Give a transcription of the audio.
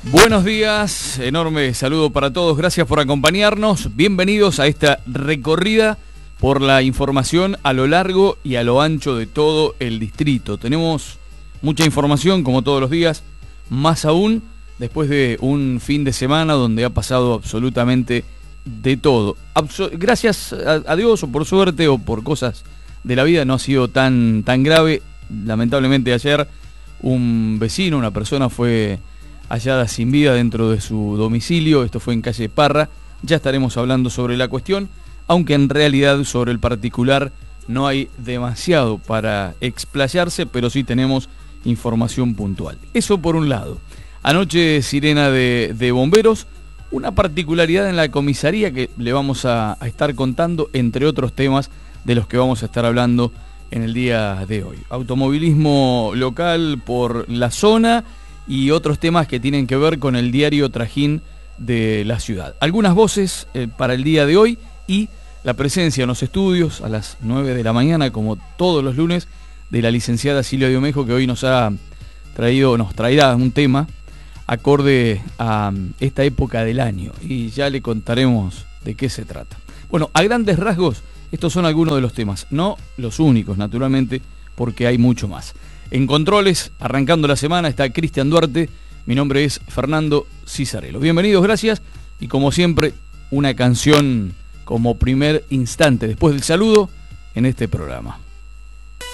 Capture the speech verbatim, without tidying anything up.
Buenos días, enorme saludo para todos, gracias por acompañarnos, bienvenidos a esta recorrida por la información a lo largo y a lo ancho de todo el distrito. Tenemos mucha información como todos los días, más aún después de un fin de semana donde ha pasado absolutamente de todo. Abso- gracias a, a Dios, o por suerte o por cosas de la vida, no ha sido tan, tan grave. Lamentablemente ayer un vecino, una persona fue hallada sin vida dentro de su domicilio. Esto fue en calle Parra. Ya estaremos hablando sobre la cuestión, aunque en realidad sobre el particular no hay demasiado para explayarse, pero sí tenemos información puntual. Eso por un lado. Anoche sirena de, de bomberos, una particularidad en la comisaría que le vamos a, a estar contando, entre otros temas de los que vamos a estar hablando en el día de hoy. Automovilismo local por la zona y otros temas que tienen que ver con el diario trajín de la ciudad. Algunas voces eh, para el día de hoy y la presencia en los estudios a las nueve de la mañana, como todos los lunes, de la licenciada Silvia Diomejo, que hoy nos ha traído, nos traerá un tema acorde a esta época del año, y ya le contaremos de qué se trata. Bueno, a grandes rasgos, estos son algunos de los temas, no los únicos, naturalmente, porque hay mucho más. En controles, arrancando la semana, está Cristian Duarte. Mi nombre es Fernando Cisarello. Bienvenidos, gracias. Y como siempre, una canción como primer instante después del saludo en este programa.